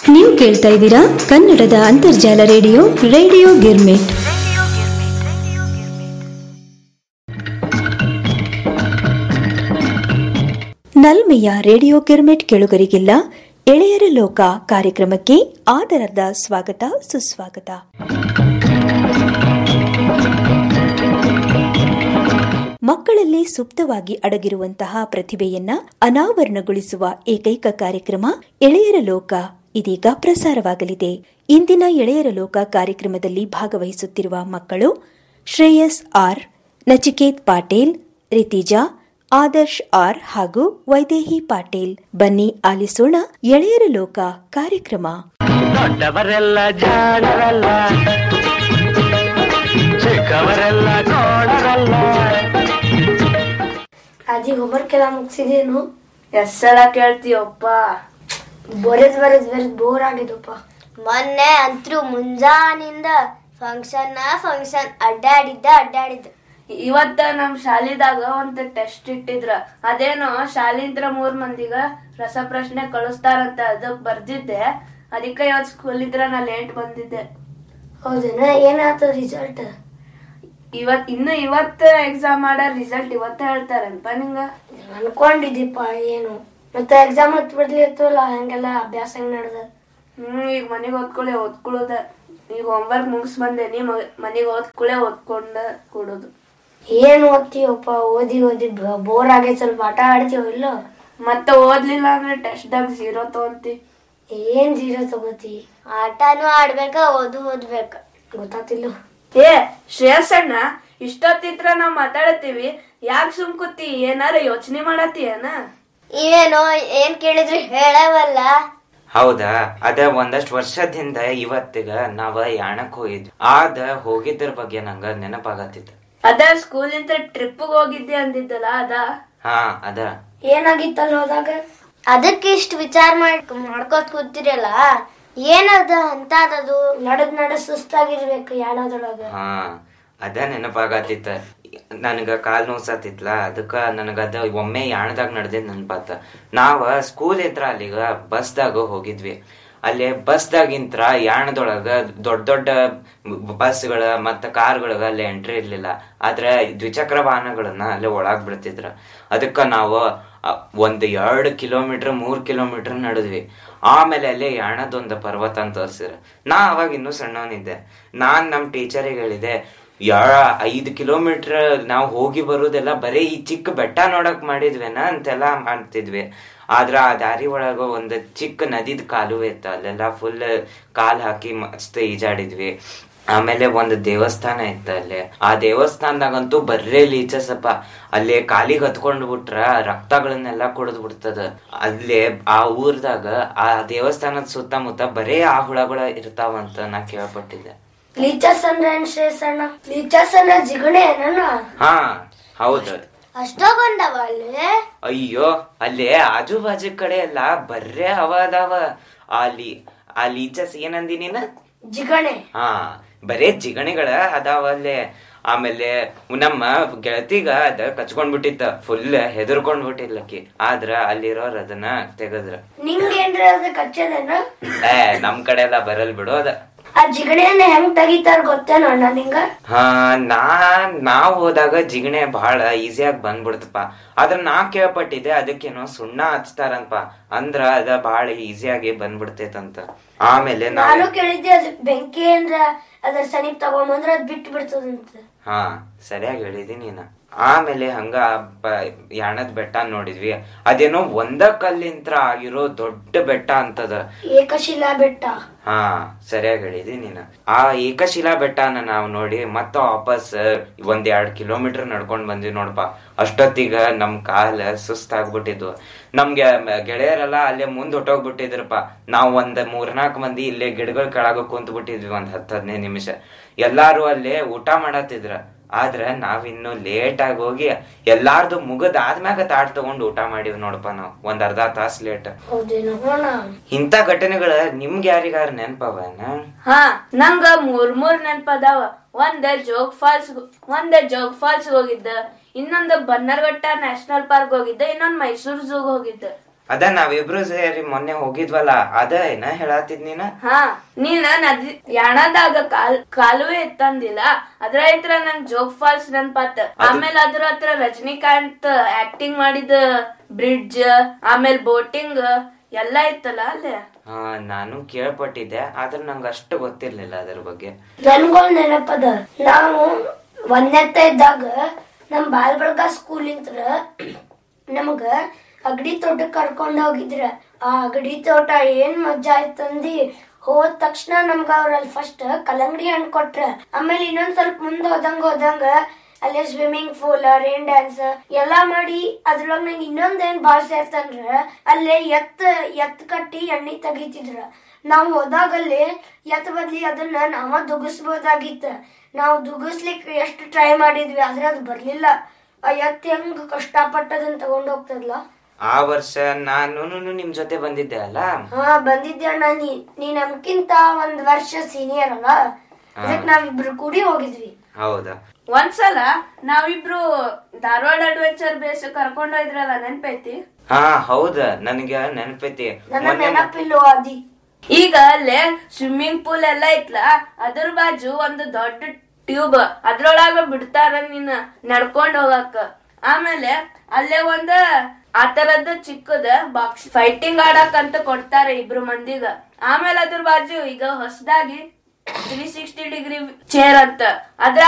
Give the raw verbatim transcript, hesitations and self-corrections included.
ನೀವು ಕೇಳ್ತಾ ಇದ್ದೀರಾ ಕನ್ನಡದ ಅಂತರ್ಜಾಲ radio radio girmit. ನಲ್ಮೆಯ radio girmit ಕೇಳುಗರಿಗೆಲ್ಲ ಎಳೆಯರ ಲೋಕ ಕಾರ್ಯಕ್ರಮಕ್ಕೆ ಆದರದ ಸ್ವಾಗತ ಸುಸ್ವಾಗತ. ಮಕ್ಕಳಲ್ಲಿ ಸುಪ್ತವಾಗಿ ಅಡಗಿರುವಂತಹ ಪ್ರತಿಭೆಯನ್ನ ಅನಾವರಣಗೊಳಿಸುವ ಏಕೈಕ ಕಾರ್ಯಕ್ರಮ ಎಳೆಯರ ಲೋಕ ಇದೀಗ ಪ್ರಸಾರವಾಗಲಿದೆ. ಇಂದಿನ ಎಳೆಯರ ಲೋಕ ಕಾರ್ಯಕ್ರಮದಲ್ಲಿ ಭಾಗವಹಿಸುತ್ತಿರುವ ಮಕ್ಕಳು ಶ್ರೇಯಸ್ ಆರ್, ನಚಿಕೇತ್ ಪಾಟೀಲ್, ರಿತಿಜಾ, ಆದರ್ಶ್ ಆರ್ ಹಾಗೂ ವೈದೇಹಿ ಪಾಟೀಲ್. ಬನ್ನಿ ಆಲಿಸೋಣ ಎಳೆಯರ ಲೋಕ ಕಾರ್ಯಕ್ರಮ. ದೊಡ್ಡವರೆಲ್ಲ ಜಾಣರಲ್ಲ, ಚಿಕ್ಕವರೆಲ್ಲ ನೋಡರಲ್ಲ. ಅಜ್ಜಿ ಹೋಮ್ವರ್ಕ್ ಎಲ್ಲ ಮುಗಿಸಿದೇನು? ಎಷ್ಟ್ ಸಲ ಕೇಳ್ತೀಯಪ್ಪ? ಬರೆದ್ ಬರೆದ್ ಬರೆದ್ ಬೋರ್ ಆಗಿದಪ್ಪ. ಮೊನ್ನೆ ಅಂತೂ ಮುಂಜಾನಿಂದ ಫಂಕ್ಷನ್ ಫಂಕ್ಷನ್ ಅಡ್ಡಾಡಿದ್ದ ಅಡ್ಡಾಡಿದ್ದ. ಇವತ್ತ ನಮ್ ಶಾಲಿದಾಗ ಒಂದ್ ಟೆಸ್ಟ್ ಇಟ್ಟಿದ್ರ, ಅದೇನೋ ಶಾಲಿಂತ್ರ ಮೂರ್ ಮಂದಿಗ ರಸಪ್ರಶ್ನೆ ಕಳಿಸ್ತಾರಂತ ಅದಕ್ ಬರ್ದಿದ್ದೆ. ಅದಕ್ಕೆ ಇವತ್ ಸ್ಕೂಲ್ ಇದ್ರ ನಾ ಲೇಟ್ ಬಂದಿದ್ದೆ. ಹೌದೇನ? ಏನಾಯ್ತು ರಿಸಲ್ಟ್? ಇವತ್ ಇನ್ನು ಇವತ್ತ ಎಕ್ಸಾಮ್ ಮಾಡೋ ರಿಸಲ್ಟ್ ಇವತ್ತ ಹೇಳ್ತಾರಲ್ಪ ನಿಂಗ? ಅನ್ಕೊಂಡಿದ್ದೀಪ ಏನು ಮತ್ತೆ ಎಕ್ಸಾಮ್ ಹತ್ ಬಿಡ್ಲಿತ್ತಲ್ಲ, ಹಂಗೆಲ್ಲ ಅಭ್ಯಾಸ ಹೆಂಗ್ ನಡ್ದ? ಹ್ಮ್ ಈಗ ಮನಿಗ್ ಓದ್ಕೊಳ್ಳೆ ಓದ್ಕೊಳ್ಳೋದ. ಈಗ ಹೋಮ್ವರ್ಕ್ ಮುಗಿಸ್ ಬಂದೆ, ನೀ ಮನಿಗ್ ಓದ್ಕೊಳ್ಳೆ ಓದ್ಕೊಂಡ ಕೊಡೋದು. ಏನ್ ಓದ್ತೀವಪ್ಪ? ಓದಿ ಓದಿ ಬೋರ್ ಆಗೈತ್, ಸ್ವಲ್ಪ ಆಟ ಆಡ್ತೀವ ಇಲ್ಲ? ಮತ್ತೆ ಓದ್ಲಿಲ್ಲ ಅಂದ್ರೆ ಟೆಸ್ಟ್ ದಾಗ ಜೀರೋ ತಗೊಂತಿ. ಏನ್ ಜೀರೋ ತಗೋತಿ? ಆಟನೂ ಆಡ್ಬೇಕ, ಓದು ಓದ್ಬೇಕ. ಗೊತ್ತಾತಿಲ್ಲ. ಏ ಶ್ರೇಯಸಣ್ಣ, ಇಷ್ಟೊತ್ತಿತ್ರ ನಾವ್ ಮಾತಾಡತ್ತೀವಿ, ಯಾಕೆ ಸುಮ್ ಕೂತಿ? ಏನಾರ ಯೋಚನೆ ಮಾಡತ್ತೀಯನ? ಇವೇನೋ ಏನ್ ಕೇಳಿದ್ರು ಹೇಳವಲ್ಲ. ಹೌದಾ? ಅದ ಒಂದಷ್ಟು ವರ್ಷದಿಂದ ಇವತ್ತಿಗ ನಾವ ಯಾಣಕ್ ಹೋಗಿದ್ವಿ. ಆದ ಹೋಗಿದ್ರ ಬಗ್ಗೆ ನಂಗ ನೆನಪಾಗತ್ತಿತ್ತು. ಅದ ಸ್ಕೂಲ್ ಇಂದ ಟ್ರಿಪ್ ಹೋಗಿದ್ದೆ ಅಂದಿದ್ದಲ್ಲ ಅದ? ಹಾ ಅದ. ಏನಾಗಿತ್ತಲ್ಲ ಹೋದಾಗ? ಅದಕ್ಕೆ ಇಷ್ಟು ವಿಚಾರ ಮಾಡ್ ಮಾಡ್ಕೋತ ಕೂತಿರಲ್ಲ, ಏನದ ಅಂತ ಅದದು? ನಡದ್ ನಡ ಸುಸ್ತಾಗಿರ್ಬೇಕು ಯಾಣದೊಳಗ. ಹಾ ಅದ ನೆನಪಾಗತ್ತಿತ್ತ. ನನಗ ಕಾಲ್ ನೋಸತ್ತಿತ್ಲ, ಅದಕ್ಕ ನನಗ ಅದ ಒಮ್ಮೆ ಯಾಣದಾಗ ನಡ್ದಿದ್ ನೆನಪಾತ. ನಾವ ಸ್ಕೂಲ್ ಇದ್ರ ಅಲ್ಲಿಗ ಬಸ್ದಾಗ ಹೋಗಿದ್ವಿ. ಅಲ್ಲಿ ಬಸ್ದಾಗಿಂತ್ರ ಯಾಣದೊಳಗ ದೊಡ್ಡ ದೊಡ್ಡ ಬಸ್ಗಳ ಮತ್ತ ಕಾರ್ಗಳಗ ಅಲ್ಲಿ ಎಂಟ್ರಿ ಇರ್ಲಿಲ್ಲ. ಆದ್ರೆ ದ್ವಿಚಕ್ರ ವಾಹನಗಳನ್ನ ಅಲ್ಲಿ ಒಳಗ್ ಬಿಡ್ತಿದ್ರ. ಅದಕ್ಕ ನಾವು ಒಂದ್ ಎರಡ್ ಕಿಲೋಮೀಟರ್ ಮೂರ್ ಕಿಲೋಮೀಟರ್ ನಡೆದ್ವಿ. ಆಮೇಲೆ ಅಲ್ಲಿ ಯಾಣದೊಂದು ಪರ್ವತ ಅಂತ ತೋರ್ಸಿದ್ರ. ನಾ ಅವಾಗ ಇನ್ನೂ ಸಣ್ಣವನಿದ್ದೆ. ನಾನ್ ನಮ್ ಟೀಚರಿಗೆ ಹೇಳಿದೆ, ಯಾರ ಐದ್ ಕಿಲೋಮೀಟರ್ ನಾವ್ ಹೋಗಿ ಬರುದೆಲ್ಲ ಬರೀ ಈ ಚಿಕ್ಕ ಬೆಟ್ಟ ನೋಡಕ್ ಮಾಡಿದ್ವೇನ ಅಂತೆಲ್ಲಾ ಮಾಡ್ತಿದ್ವಿ. ಆದ್ರ ಆ ದಾರಿ ಒಳಗ ಒಂದ್ ಚಿಕ್ಕ ನದಿದ್ ಕಾಲುವೆ ಇತ್ತ, ಅಲ್ಲೆಲ್ಲಾ ಫುಲ್ ಕಾಲ್ ಹಾಕಿ ಮಸ್ತ್ ಈಜಾಡಿದ್ವಿ. ಆಮೇಲೆ ಒಂದ್ ದೇವಸ್ಥಾನ ಇತ್ತ ಅಲ್ಲಿ. ಆ ದೇವಸ್ಥಾನದಾಗಂತೂ ಬರ್ರೇ ಲೀಚಸಪ್ಪ. ಅಲ್ಲಿ ಕಾಲಿಗೆ ಹತ್ಕೊಂಡ್ ಬಿಟ್ರ ರಕ್ತಗಳನ್ನೆಲ್ಲಾ ಕುಡಿದ್ ಬಿಡ್ತದ. ಅಲ್ಲೇ ಆ ಊರ್ದಾಗ ಆ ದೇವಸ್ಥಾನದ ಸುತ್ತಮುತ್ತ ಬರೇ ಆ ಹುಳಗಳ ಇರ್ತಾವಂತ ನಾ ಕೇಳ್ಪಟ್ಟಿದ್ದೆ. ಲೀಚಸ್ ಅಂದ್ರೆ ಏನ್ ಶ್ರೇಯಸಣ್ಣ? ಲೀಚಸ್ ಅಂದ್ರೆ ಜಿಗಣೆ ಏನ? ಹಾ ಹೌದು. ಅಷ್ಟೊಂದವ ಅಲ್ಲಿ? ಅಯ್ಯೋ, ಅಲ್ಲಿ ಆಜು ಬಾಜು ಕಡೆ ಎಲ್ಲ ಬರ್ರೇ ಅವ ಅದಾವ. ಅಲ್ಲಿ ಆ ಲೀಚಸ್ ಏನಂದಿ ನೀನ? ಜಿಗಣೆ. ಹಾ ಬರೇ ಜಿಗಣಿಗಳ ಅದಾವ ಅಲ್ಲೇ. ಆಮೇಲೆ ನಮ್ಮ ಗೆಳತಿಗ ಅದ ಕಚ್ಕೊಂಡ್ ಬಿಟ್ಟಿತ್ತ, ಫುಲ್ ಹೆದರ್ಕೊಂಡ್ ಬಿಟ್ಟಿಲ್ಲಕಿ. ಆದ್ರ ಅಲ್ಲಿರೋರ್ ಅದನ್ನ ತೆಗದ್ರ. ನಿಂಗೇನ್ರಿ ಅದ ಕಚ್ಚದೇನ? ಏ ನಮ್ ಕಡೆ ಎಲ್ಲ ಬರಲ್ ಬಿಡು ಅದ. ಆ ಜಿಗಣೆಯನ್ನ ಹೆಂಗ್ ತೆಗಿತಾರ ಗೊತ್ತೇನೋ ಅಣ್ಣ ನಿಂಗ? ಹಾ ನಾ ನಾವ್ ಹೋದಾಗ ಜಿಗಣೆ ಬಹಳ ಈಸಿಯಾಗಿ ಬಂದ್ಬಿಡ್ತಪ್ಪ. ಆದ್ರ ನಾ ಕೇಳ್ಪಟ್ಟಿದ್ದೆ ಅದಕ್ಕೇನೋ ಸುಣ್ಣ ಹಚ್ತಾರಂತಪ್ಪ, ಅಂದ್ರ ಅದ ಬಹಳ ಈಸಿಯಾಗಿ ಬಂದ್ಬಿಡ್ತೈತಂತ. ಆಮೇಲೆ ನಾನು ಕೇಳಿದ್ದೆ, ಅದ್ ಬೆಂಕಿ ಅಂದ್ರ ಅದ್ರ ಸನಿಪ್ ತಗೊಂಬಂದ್ರ ಅದ್ ಬಿಟ್ಟು ಬಿಡ್ತದಂತ. ಹಾ ಸರಿಯಾಗಿ ಹೇಳಿದಿ ನೀನ. ಆಮೇಲೆ ಹಂಗ ಯಾಣದ್ ಬೆಟ್ಟ ನೋಡಿದ್ವಿ. ಅದೇನೋ ಒಂದ ಕಲ್ಲಿಂತ್ರ ಆಗಿರೋ ದೊಡ್ಡ ಬೆಟ್ಟ ಅಂತದ, ಏಕಶಿಲಾ ಬೆಟ್ಟ. ಹಾ ಸರಿಯಾಗಿ ಹೇಳಿದಿ ನೀನ. ಆ ಏಕಶಿಲಾ ಬೆಟ್ಟನ ನಾವ್ ನೋಡಿ ಮತ್ತ ವಾಪಸ್ ಒಂದ್ ಎರಡ್ ಕಿಲೋಮೀಟರ್ ನಡ್ಕೊಂಡ್ ಬಂದ್ವಿ ನೋಡಪ್ಪ. ಅಷ್ಟೊತ್ತಿಗ ನಮ್ ಕಾಲ ಸುಸ್ತಾಗ್ಬಿಟ್ಟಿದ್ವು. ನಮ್ಗೆ ಗೆಳೆಯರೆಲ್ಲ ಅಲ್ಲೇ ಮುಂದ್ ಹೊಟ್ಟೋಗ್ಬಿಟ್ಟಿದ್ರಪ್ಪ. ನಾವ್ ಒಂದ್ ಮೂರ್ನಾಲ್ಕು ಮಂದಿ ಇಲ್ಲೇ ಗಿಡಗಳ ಕೆಳಗ ಕುಂತ್ ಬಿಟ್ಟಿದ್ವಿ ಒಂದ್ ಹತ್ ಹದಿನೈದು ನಿಮಿಷ. ಎಲ್ಲಾರು ಅಲ್ಲೇ ಊಟ ಮಾಡತ್ತಿದ್ರ. ಆದ್ರ ನಾವಿನ್ನು ಲೇಟ್ ಆಗಿ ಹೋಗಿ ಎಲ್ಲಾರ್ದು ಮುಗದ್ ಆದ್ಮ್ಯಾಗ ತಾಟ್ ತಗೊಂಡ್ ಊಟ ಮಾಡಿವ್ ನೋಡಪ್ಪ ನಾವ್, ಒಂದ್ ಅರ್ಧ ತಾಸ್ ಲೇಟ್. ಇಂತ ಘಟನೆಗಳ ನಿಮ್ಗೆ ಯಾರಿಗಾರ ನೆನಪವನ? ಹಾ ನಂಗ ಮೂರ್ ಮೂರ್ ನೆನಪದಾವ. ಒಂದ್ ಜೋಗ್ ಫಾಲ್ಸ್ ಒಂದ್ ಜೋಗ್ ಫಾಲ್ಸ್ ಹೋಗಿದ್ದ, ಇನ್ನೊಂದು ಬನ್ನರ್ಘಟ್ಟ ನ್ಯಾಷನಲ್ ಪಾರ್ಕ್ ಹೋಗಿದ್ದ, ಇನ್ನೊಂದ್ ಮೈಸೂರ್ ಝೂಗ್ ಹೋಗಿದ್ದ. ಅದ ನಾವಿಬ್ರು ಸೇರಿ ಮೊನ್ನೆ ಹೋಗಿದ್ವಲ್ಲ ಅದ ಏನ ಹೇಳತ್ತಿದ್ ನೀನ? ಹಾ, ನೀನ ನದಿ ಯಾಣದಾಗ ಕಾಲ್ ಕಾಲುವೆ ಇತ್ತಂದಿಲ್ಲ, ಅದ್ರ ಹತ್ರ ನಂಗ್ ಜೋಗ್ ಫಾಲ್ಸ್ ನೆನ್ಪಾತ. ಆಮೇಲೆ ಅದ್ರ ಹತ್ರ ರಜನಿಕಾಂತ್ ಆಕ್ಟಿಂಗ್ ಮಾಡಿದ ಬ್ರಿಡ್ಜ್, ಆಮೇಲೆ ಬೋಟಿಂಗ್ ಎಲ್ಲಾ ಇತ್ತಲ್ಲ ಅಲ್ಲೇ. ಹಾ, ನಾನು ಕೇಳ್ಪಟ್ಟಿದ್ದೆ, ಆದ್ರೆ ನಂಗ ಅಷ್ಟು ಗೊತ್ತಿರ್ಲಿಲ್ಲ ಅದ್ರ ಬಗ್ಗೆ. ನನ್ಗಳು ನೆನಪದ, ನಾವು ಒಂದೆತ್ತ ಇದ್ದಾಗ ನಮ್ ಬಾಲ್ಬಳಗ ಸ್ಕೂಲ್ ಇಂತ್ರ ನಮಗ ಅಗಡಿ ತೋಟಕ್ ಕರ್ಕೊಂಡ್ ಹೋಗಿದ್ರ. ಆ ಅಗಡಿ ತೋಟ ಏನ್ ಮಜಾ ಆಯ್ತಂದಿ. ಹೋದ ತಕ್ಷಣ ನಮ್ಗ ಅವ್ರಲ್ಲಿ ಫಸ್ಟ್ ಕಲ್ಲಂಗಡಿ ಹಣ್ಣು ಕೊಟ್ರ. ಆಮೇಲೆ ಇನ್ನೊಂದ್ ಸ್ವಲ್ಪ ಮುಂದ್ ಹೋದಂಗ ಹೋದಂಗ ಅಲ್ಲಿ ಸ್ವಿಮ್ಮಿಂಗ್ ಪೂಲ್, ರೈನ್ ಡ್ಯಾನ್ಸ್ ಎಲ್ಲಾ ಮಾಡಿ ಅದ್ರೊಳಗ ನಂಗೆ ಇನ್ನೊಂದ್ ಏನ್ ಬಾಳ ಸೇರ್ತಂದ್ರ ಅಲ್ಲೇ ಎತ್ ಎತ್ ಕಟ್ಟಿ ಎಣ್ಣಿ ತೆಗಿತಿದ್ರ. ನಾವ್ ಹೋದಾಗಲ್ಲಿ ಎತ್ ಬದ್ಲಿ ಅದನ್ನ ನಾವ ದುಗಿಸ್ಬೋದಾಗಿತ್ತ. ನಾವು ದುಗಿಸ್ಲಿಕ್ ಎಷ್ಟು ಟ್ರೈ ಮಾಡಿದ್ವಿ, ಆದ್ರೆ ಅದು ಬರ್ಲಿಲ್ಲ. ಆ ಎತ್ ಹೆಂಗ್ ಕಷ್ಟಪಟ್ಟದನ್ನ ತಗೊಂಡ್ ಹೋಗ್ತದಲ್ಲ. ಆ ವರ್ಷ ನಾನು ನಿಮ್ ಜೊತೆ ಬಂದಿದ್ದೆ ಅಲ್ಲ? ಹಾ, ಬಂದಿದ್ದೆ ಅಣ್ಣ. ನೀ ನೀ ನಮ್ಕಿಂತ ಒಂದ್ ವರ್ಷ ಸೀನಿಯರ್ ಅಲ್ಲ, ಅದಕ್ಕೆ ನಾವಿಬ್ರು ಕೂಡಿ ಹೋಗಿದ್ವಿ. ಹೌದಾ? ಒಂದ್ಸಲ ನಾವಿಬ್ರು ಧಾರವಾಡ ಅಡ್ವೆಂಚರ್ ಬೇಸ್ ಕರ್ಕೊಂಡ್ ಹೋಯ್ದ್ರಲ್ಲ, ನೆನ್ಪೈತಿ? ಹಾ ಹೌದ, ನನಗೆ ನೆನಪೈತಿ. ನನ್ನ ನೆನಪಿಲ್ಲೋ ಅದಿ. ಈಗ ಅಲ್ಲೇ ಸ್ವಿಮ್ಮಿಂಗ್ ಪೂಲ್ ಎಲ್ಲಾ ಐತ್ಲ, ಅದ್ರ ಬಾಜು ಒಂದು ದೊಡ್ಡ ಟ್ಯೂಬ್, ಅದ್ರೊಳಗ ಬಿಡ್ತಾರ ನೀನ್ ನಡ್ಕೊಂಡ್ ಹೋಗಕ್ಕ. ಆಮೇಲೆ ಅಲ್ಲೇ ಒಂದ ಆತರದ್ದು ಚಿಕ್ಕದ ಬಾಕ್ಸ್ ಫೈಟಿಂಗ್ ಆಡಕ್ ಅಂತ ಕೊಡ್ತಾರೆ ಇಬ್ರು ಮಂದಿಗ. ಆಮೇಲೆ ಅದ್ರ ಬಾಜು ಈಗ ಹೊಸದಾಗಿ ತ್ರೀ ಸಿಕ್ಸ್ಟಿ ಡಿಗ್ರಿ ಚೇರ್ ಅಂತ, ಅದ್ರ